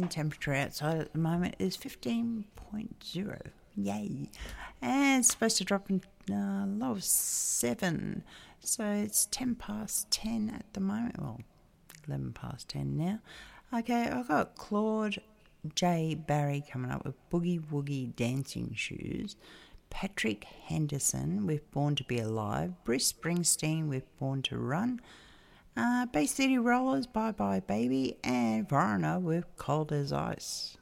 temperature outside at the moment is 15.0. Yay. And it's supposed to drop in low of 7. So it's 10 past 10 at the moment. Well, 11 past 10 now. Okay, I've got Claude J. Barry coming up with Boogie Woogie Dancing Shoes. Patrick Henderson with Born to Be Alive. Bruce Springsteen with Born to Run. Bay City Rollers, Bye Bye Baby. And Varna with Cold as Ice.